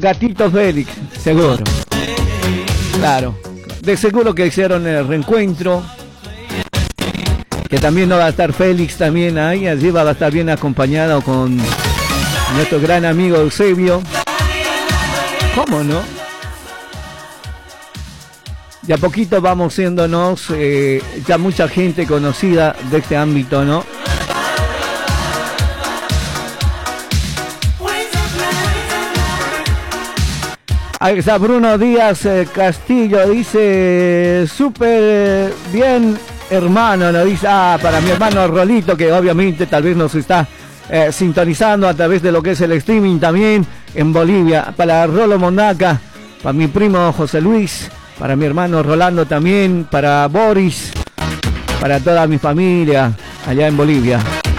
Gatito Félix, seguro. Claro, de seguro que hicieron el reencuentro. Que también no va a estar Félix también ahí, allí va a estar bien acompañado con nuestro gran amigo Eusebio. ¿Cómo no? De a poquito vamos siéndonos ya mucha gente conocida de este ámbito, ¿no? Ahí está Bruno Díaz Castillo, dice súper bien hermano, nos dice, para mi hermano Rolito, que obviamente tal vez nos está sintonizando a través de lo que es el streaming también en Bolivia, para Rolo Mondaca, para mi primo José Luis, para mi hermano Rolando también, para Boris, para toda mi familia allá en Bolivia.